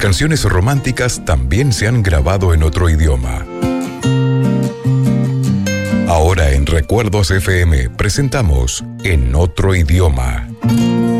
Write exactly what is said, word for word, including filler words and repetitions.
canciones románticas también se han grabado en otro idioma. Ahora en Recuerdos F M presentamos En Otro Idioma.